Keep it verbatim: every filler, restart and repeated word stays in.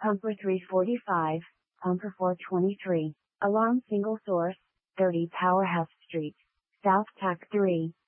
Pumper three forty-five, Pumper four twenty-three, Alarm single source, thirty Powerhouse Street, South Tack three,